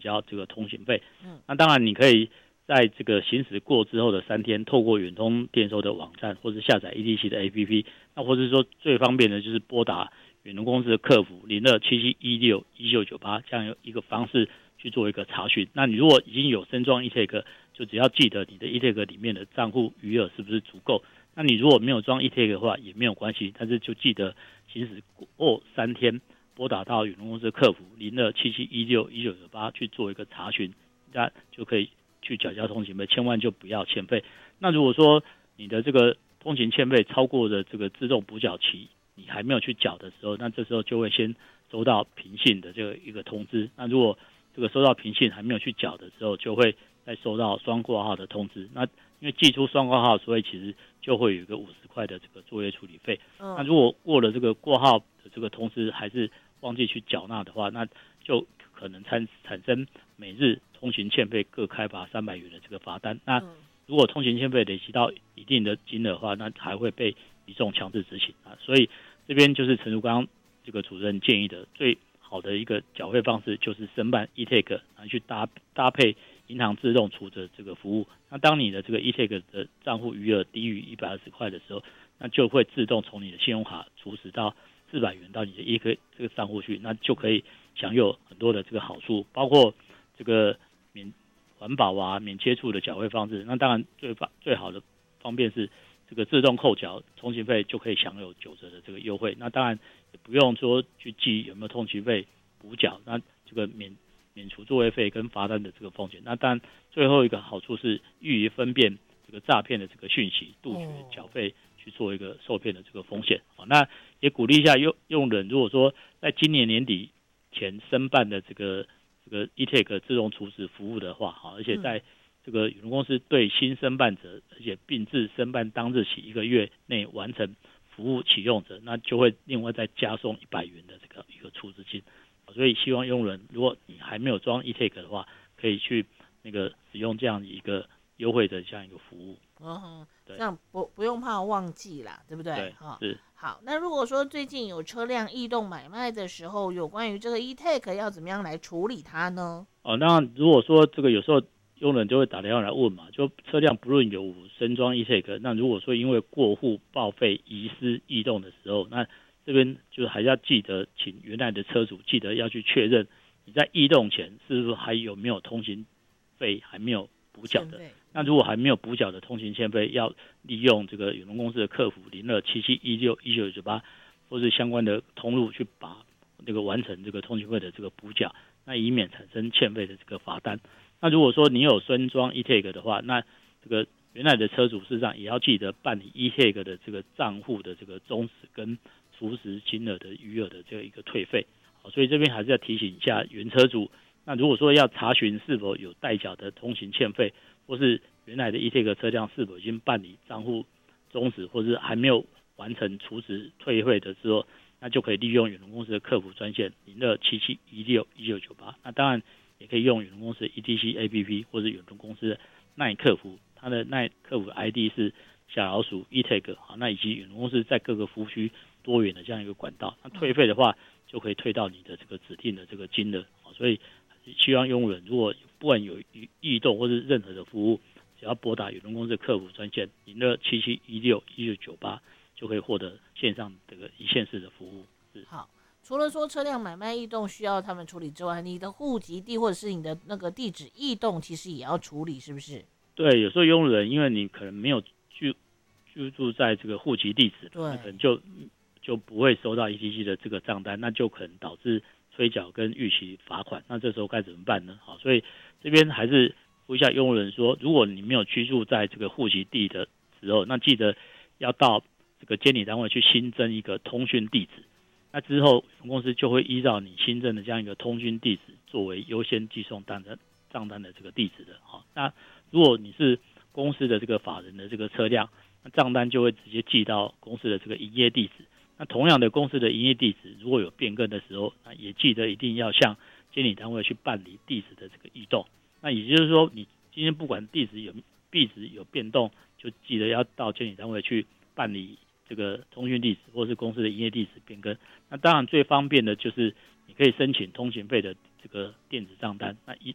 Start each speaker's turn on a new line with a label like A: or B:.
A: 交这个通行费。那当然你可以在这个行驶过之后的3天，透过远通电收的网站或是下载 ETC 的 APP， 那或者说最方便的就是拨打远通公司的客服0277161998这样一个方式去做一个查询。那你如果已经有升装 eTag， 就只要记得你的 eTag 里面的账户余额是不是足够。那你如果没有装 eTag 的话也没有关系，但是就记得行驶过3天拨打到远通公司的客服0277161998去做一个查询，那就可以去缴交通行费，千万就不要欠费。那如果说你的这个通行欠费超过的这个自动补缴期，你还没有去缴的时候，那这时候就会先收到凭信的这个一个通知。那如果这个收到凭信还没有去缴的时候，就会再收到双挂号的通知。那因为寄出双挂号，所以其实就会有一个50块的这个作业处理费。那如果过了这个挂号的这个通知还是忘记去缴纳的话，那就可能产生每日通行欠费各开罚300元的这个罚单。那如果通行欠费累积到一定的金额的话，那还会被移送强制执行啊。所以这边就是陈如刚刚这个主任建议的最好的一个缴费方式，就是申办 eTag， 然后去搭配银行自动储值这个服务。那当你的这个 eTag 的账户余额低于120块的时候，那就会自动从你的信用卡储值到400元到你的这个账户去，那就可以享有很多的这个好处，包括这个免环保啊、免接触的缴费方式。那当然最好的方便是这个自动扣缴通行费，就可以享有9折的这个优惠。那当然也不用说去记有没有通行费补缴，那这个免除作业费跟罚单的这个风险。那当然最后一个好处是予以分辨这个诈骗的这个讯息，杜绝缴费去做一个受骗的这个风险。那也鼓励一下用人，如果说在今年年底前申办的这个eTag 自动储值服务的话，而且在这个远通公司对新申办者，而且并自申办当日起1个月内完成服务启用者，那就会另外再加送100元的这个一个储值金。所以希望用人，如果你还没有装 eTag 的话，可以去使用这样一个优惠的这样一个服务。
B: 这样不用怕忘记啦，对不对？
A: 对，是。
B: 好，那如果说最近有车辆异动买卖的时候，有关于这个 eTag 要怎么样来处理它呢？
A: 那如果说这个有时候用人就会打电话来问嘛，就车辆不论有升装 eTag， 那如果说因为过户报废遗失异动的时候，那这边就是还要记得请原来的车主记得要去确认你在异动前是不是还有没有通行费还没有补缴的。那如果还没有补缴的通行欠费，要利用这个远通公司的客服0277161998或是相关的通路去把那个完成这个通行费的这个补缴，那以免产生欠费的这个罚单。那如果说你有升装 eTag 的话，那这个原来的车主事实上也要记得办理 eTag 的这个账户的这个终止跟除值金额的余额的这一个退费。所以这边还是要提醒一下原车主，那如果说要查询是否有代缴的通行欠费，或是原来的 eTag 车辆是否已经办理账户终止，或是还没有完成除值退费的时候，那就可以利用远通公司的客服专线0277161998。那当然也可以用远通公司的 ETC APP 或者远通公司的NINE客服，它的NINE客服 ID 是eTag，那以及远通公司在各个服务区多元的这样一个管道。那退费的话，就可以退到你的这个指定的这个金额。所以希望用户人如果不管有异动或是任何的服务，只要拨打远通公司的客服专线0277161998，就可以获得线上这个一线式的服务。
B: 好，除了说车辆买卖异动需要他们处理之外，你的户籍地或者是你的那个地址异动，其实也要处理，是不是？
A: 对，有时候用人因为你可能没有居住在这个户籍地址，那可能就不会收到 ETC 的这个账单，那就可能导致催缴跟逾期罚款。那这时候该怎么办呢？好，所以这边还是呼吁一下用户人说，如果你没有居住在这个户籍地的时候，那记得要到这个监理单位去新增一个通讯地址。那之后公司就会依照你新增的这样一个通讯地址作为优先寄送账单的这个地址的。好，那如果你是公司的这个法人的这个车辆，那账单就会直接寄到公司的这个营业地址。那同样的公司的营业地址如果有变更的时候，那也记得一定要向监理单位去办理地址的这个异动。那也就是说，你今天不管地址有变动，就记得要到监理单位去办理这个通讯地址或是公司的营业地址变更。那当然最方便的就是你可以申请通行费的这个电子账单，那